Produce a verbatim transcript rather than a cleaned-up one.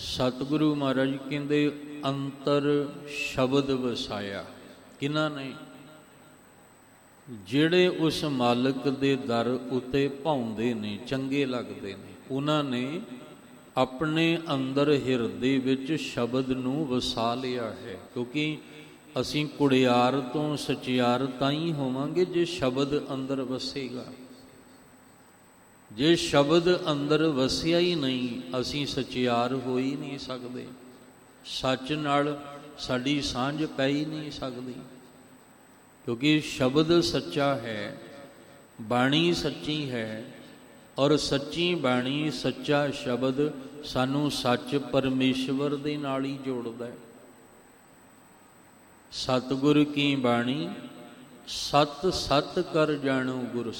ਸਤਿਗੁਰੂ ਮਹਾਰਾਜ ਕਹਿੰਦੇ ਅੰਤਰ ਸ਼ਬਦ ਵਸਾਇਆ। ਕਿਹਨਾਂ ਨੇ? ਜਿਹੜੇ ਉਸ ਮਾਲਕ ਦੇ ਦਰ ਉੱਤੇ ਭਾਉਂਦੇ ਨੇ, ਚੰਗੇ ਲੱਗਦੇ ਨੇ, ਉਹਨਾਂ ਨੇ ਆਪਣੇ ਅੰਦਰ ਹਿਰਦੇ ਵਿੱਚ ਸ਼ਬਦ ਨੂੰ ਵਸਾ ਲਿਆ ਹੈ। ਕਿਉਂਕਿ ਅਸੀਂ ਕੁੜਿਆਰ ਤੋਂ ਸਚਿਆਰ ਤਾਂ ਹੀ ਹੋਵਾਂਗੇ ਜੇ ਸ਼ਬਦ ਅੰਦਰ ਵਸੇਗਾ। ਜੇ ਸ਼ਬਦ ਅੰਦਰ ਵਸਿਆ ਹੀ ਨਹੀਂ, ਅਸੀਂ ਸਚਿਆਰ ਹੋ ਹੀ ਨਹੀਂ ਸਕਦੇ। ਸੱਚ ਨਾਲ ਸਾਡੀ ਸਾਂਝ ਪੈ ਹੀ ਨਹੀਂ ਸਕਦੀ, ਕਿਉਂਕਿ ਸ਼ਬਦ ਸੱਚਾ ਹੈ, ਬਾਣੀ ਸੱਚੀ ਹੈ, ਔਰ ਸੱਚੀ ਬਾਣੀ, ਸੱਚਾ ਸ਼ਬਦ ਸਾਨੂੰ ਸੱਚ ਪਰਮੇਸ਼ਵਰ ਦੇ ਨਾਲ ਹੀ ਜੋੜਦਾ ਹੈ। ਸਤਿਗੁਰ ਕੀ ਬਾਣੀ ਸਤ ਸਤ ਕਰ ਜਾਣੋ ਗੁਰ